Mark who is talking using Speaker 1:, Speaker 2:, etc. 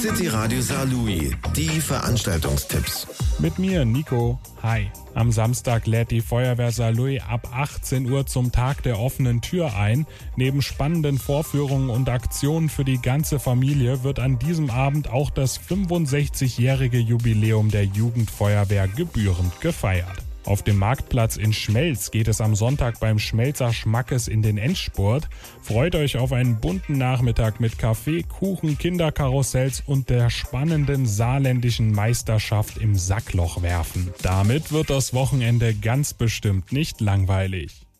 Speaker 1: City Radio Saarlouis, die Veranstaltungstipps.
Speaker 2: Mit mir, Nico. Hi. Am Samstag lädt die Feuerwehr Saarlouis ab 18 Uhr zum Tag der offenen Tür ein. Neben spannenden Vorführungen und Aktionen für die ganze Familie wird an diesem Abend auch das 65-jährige Jubiläum der Jugendfeuerwehr gebührend gefeiert. Auf dem Marktplatz in Schmelz geht es am Sonntag beim Schmelzer Schmackes in den Endspurt. Freut euch auf einen bunten Nachmittag mit Kaffee, Kuchen, Kinderkarussells und der spannenden saarländischen Meisterschaft im Sacklochwerfen. Damit wird das Wochenende ganz bestimmt nicht langweilig.